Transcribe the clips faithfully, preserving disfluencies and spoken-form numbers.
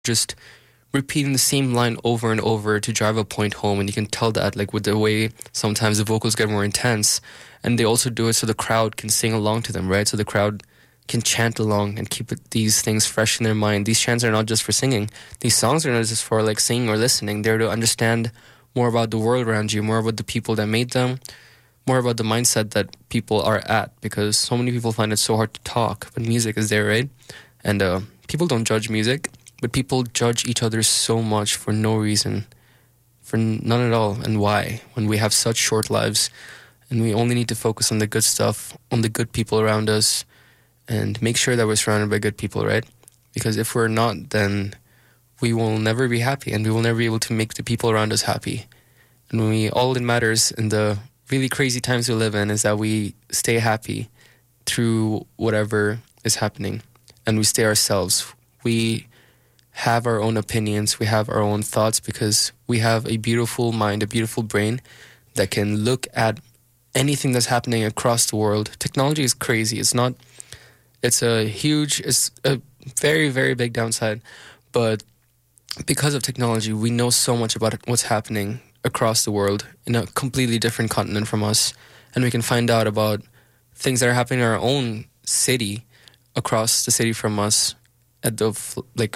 just repeating the same line over and over to drive a point home, and you can tell that like with the way sometimes the vocals get more intense, and they also do it so the crowd can sing along to them, right? So the crowd can chant along and keep it, these things fresh in their mind. These chants are not just for singing. These songs are not just for like singing or listening. They're to understand more about the world around you, more about the people that made them, more about the mindset that people are at, because so many people find it so hard to talk, but music is there, right? And uh, people don't judge music, but people judge each other so much for no reason, for none at all. And why? When we have such short lives, and we only need to focus on the good stuff, on the good people around us, and make sure that we're surrounded by good people, right? Because if we're not, then we will never be happy, and we will never be able to make the people around us happy. And we, all that matters in the really crazy times we live in is that we stay happy through whatever is happening, and we stay ourselves. We have our own opinions, we have our own thoughts, because we have a beautiful mind, a beautiful brain that can look at anything that's happening across the world. Technology is crazy. It's not, it's a huge, it's a very, very big downside. But because of technology, we know so much about what's happening across the world in a completely different continent from us. And we can find out about things that are happening in our own city, across the city from us, at the, like,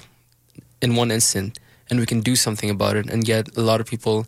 in one instant. And we can do something about it. And yet a lot of people,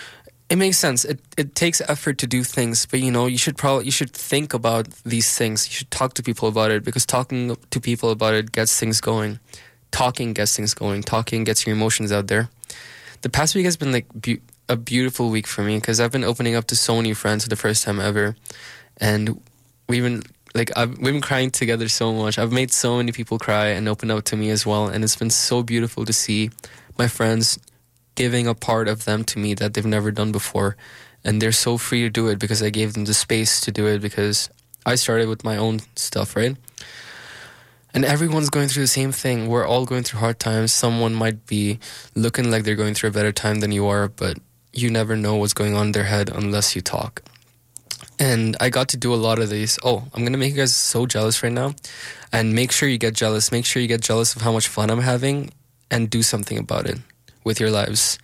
it makes sense. It it takes effort to do things, but you know, you should probably you should think about these things. You should talk to people about it, because talking to people about it gets things going. Talking gets things going. Talking gets your emotions out there. The past week has been like be- a beautiful week for me, because I've been opening up to so many friends for the first time ever, and we've been like I've we've been crying together so much. I've made so many people cry and open up to me as well, and it's been so beautiful to see my friends giving a part of them to me that they've never done before. And they're so free to do it because I gave them the space to do it, because I started with my own stuff, right? And everyone's going through the same thing. We're all going through hard times. Someone might be looking like they're going through a better time than you are, but you never know what's going on in their head unless you talk. And I got to do a lot of these. Oh, I'm going to make you guys so jealous right now. And make sure you get jealous. Make sure you get jealous of how much fun I'm having, and do something about it with your lives.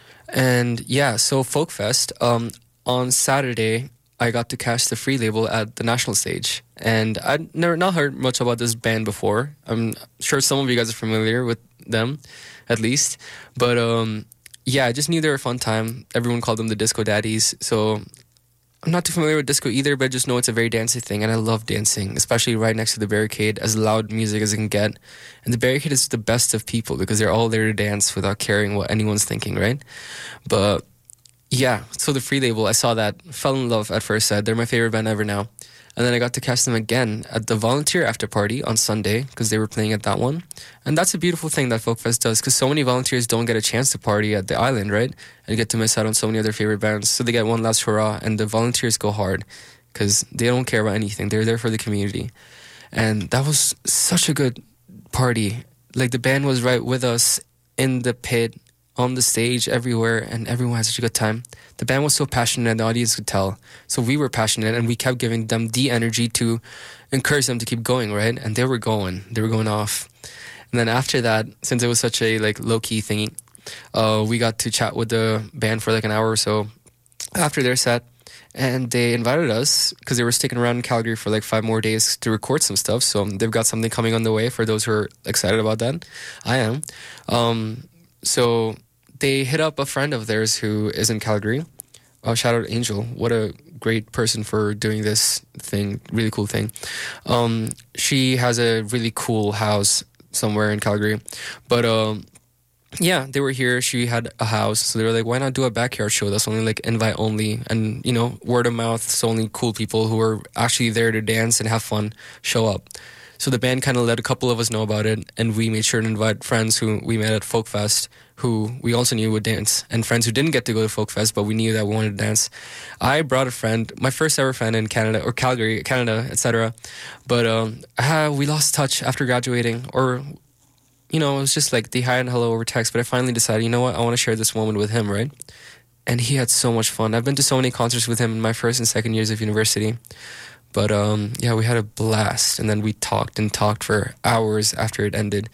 And yeah, so Folkfest, um, on Saturday, I got to catch the free label at the national stage. And I'd never not heard much about this band before. I'm sure some of you guys are familiar with them, at least. But um, yeah, I just knew they were a fun time. Everyone called them the Disco Daddies. So I'm not too familiar with disco either, but I just know it's a very dancey thing, and I love dancing, especially right next to the barricade, as loud music as it can get. And the barricade is the best of people, because they're all there to dance without caring what anyone's thinking, right? But yeah, so the free label, I saw that, fell in love at first sight. They're my favorite band ever now. And then I got to catch them again at the Volunteer After Party on Sunday, because they were playing at that one. And that's a beautiful thing that Folkfest does, because so many volunteers don't get a chance to party at the island, right? And get to miss out on so many other favorite bands. So they get one last hurrah, and the volunteers go hard, because they don't care about anything. They're there for the community. And that was such a good party. Like, the band was right with us in the pit, on the stage, everywhere, and everyone had such a good time. The band was so passionate, and the audience could tell. So we were passionate, and we kept giving them the energy to encourage them to keep going, right? And they were going. They were going off. And then after that, since it was such a like low-key thingy, uh, we got to chat with the band for like an hour or so after their set. And they invited us, because they were sticking around in Calgary for like five more days to record some stuff. So they've got something coming on the way for those who are excited about that. I am. Um, so they hit up a friend of theirs who is in Calgary. Uh, shout out Angel. What a great person for doing this thing. Really cool thing. Um, she has a really cool house somewhere in Calgary. But um, yeah, they were here. She had a house. So they were like, why not do a backyard show that's only like invite only? And, you know, word of mouth. So only cool people who are actually there to dance and have fun show up. So the band kind of let a couple of us know about it, and we made sure to invite friends who we met at Folkfest, who we also knew would dance, and friends who didn't get to go to Folkfest, but we knew that we wanted to dance. I brought a friend, my first ever friend in Canada, or Calgary, Canada, et cetera. But um, uh, we lost touch after graduating, or, you know, it was just like the hi and hello over text, but I finally decided, you know what, I want to share this moment with him, right? And he had so much fun. I've been to so many concerts with him in my first and second years of university. But um, yeah, we had a blast, and then we talked and talked for hours after it ended.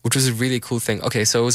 which was a really cool thing. Okay, so it was